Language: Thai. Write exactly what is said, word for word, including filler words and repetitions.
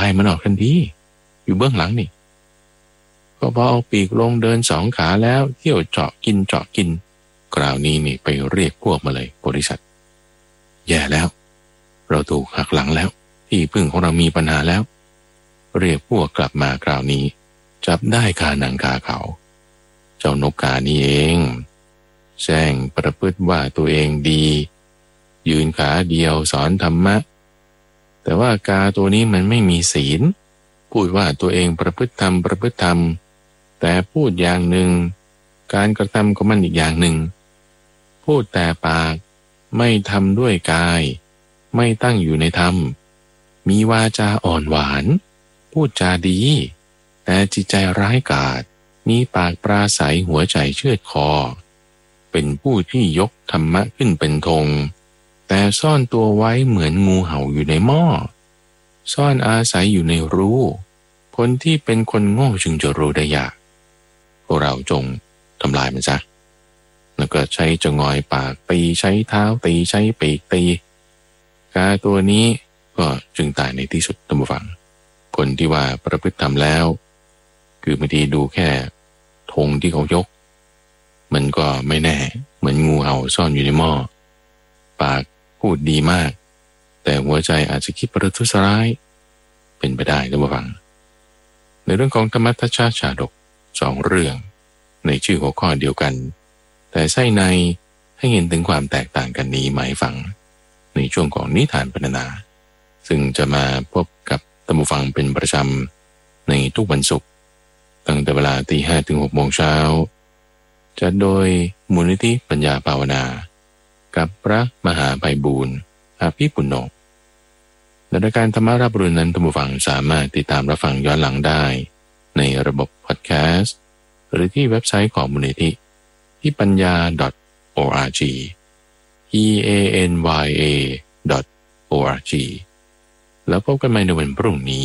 ายมันออกทันทีอยู่เบื้องหลังนี่ก็พอเอาปีกลงเดินสองขาแล้วเที่ยวเจาะกินเจาะกินคราวนี้นี่ไปเรียกพวกมาเลยบริษัทแย่แล้วเราถูกหักหลังแล้วที่พึ่งของเรามีปัญหาแล้วเรียกพวกกลับมาคราวนี้จับได้คาหนังคาเขาเจ้านกกานี่เองแซงประพฤติว่าตัวเองดียืนขาเดียวสอนธรรมะแต่ว่ากาตัวนี้มันไม่มีศีลพูดว่าตัวเองประพฤติธรรมประพฤติธรรมแต่พูดอย่างหนึ่งการกระทำก็มันอีกอย่างหนึ่งพูดแต่ปากไม่ทำด้วยกายไม่ตั้งอยู่ในธรรมมีวาจาอ่อนหวานพูดจาดีแต่จิตใจร้ายกาจมีปากปราศัยหัวใจเชือดคอเป็นผู้ที่ยกธรรมะขึ้นเป็นธงแต่ซ่อนตัวไว้เหมือนงูเห่าอยู่ในหม้อซ่อนอาศัยอยู่ในรูคนที่เป็นคนโง่จึงจะรู้ได้ยากพวกเราจงทำลายมันซะแล้วก็ใช้จงอยปากตีใช้เท้าตีใช้ปีกตีกาตัวนี้ก็จึงตายในที่สุดท่านผู้ฟังคนที่ว่าประพฤติธรรมแล้วคือบางทีดูแค่ธงที่เขายกมันก็ไม่แน่เหมือนงูเห่าซ่อนอยู่ในหม้อปากพูดดีมากแต่หัวใจอาจจะคิดประทุษร้ายเป็นไปได้ท่านผู้ฟังในเรื่องของธรรมทัชชาชาดกสองเรื่องในชื่อหัวข้อเดียวกันแต่ไส้ในให้เห็นถึงความแตกต่างกันนี้หมายฟังในช่วงของนิทานพรรณนาซึ่งจะมาพบกับท่านผู้ฟังเป็นประจำในทุกวันศุกร์ตั้งแต่เวลาตีห้าถึงหกโมงเช้าจัดโดยมูลนิธิปัญญาภาวนากับพระมหาไพบูลย์อภิปุณโญในรายการธรรมารับรู้นั้นท่านผู้ฟังสามารถติดตามรับฟังย้อนหลังได้ในระบบพอดแคสต์หรือที่เว็บไซต์ของมูลนิธิที่ปัญญา .org e a n y a .org แล้วพบกันใหม่ในวันพรุ่งนี้